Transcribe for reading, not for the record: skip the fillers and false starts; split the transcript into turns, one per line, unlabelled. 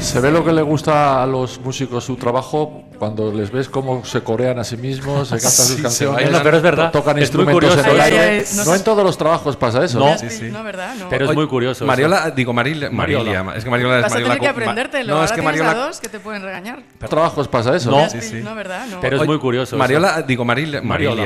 Se ve lo que le gusta a los músicos su trabajo cuando les ves cómo se corean a sí mismos, se cantan sus canciones,
pero es verdad,
tocan
es muy
instrumentos en
curioso.
el aire. No en todos los trabajos pasa eso.
No.
No, ¿verdad? No.
Pero es muy curioso.
Marilia, es que Marilia
Vas
es
a tener que
Mariola.
aprendértelo.
No, es
Ahora
que
tienes
Mariola.
a dos que te pueden regañar.
En trabajos pasa eso.
No.
No, ¿verdad? No.
Pero es muy curioso.
Marilia